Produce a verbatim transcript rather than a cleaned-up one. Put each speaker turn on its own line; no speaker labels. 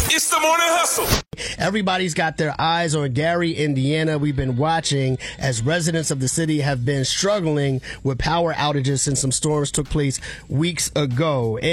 It's the Morning Hustle.
Everybody's got their eyes on Gary, Indiana. We've been watching as residents of the city have been struggling with power outages since some storms took place weeks ago.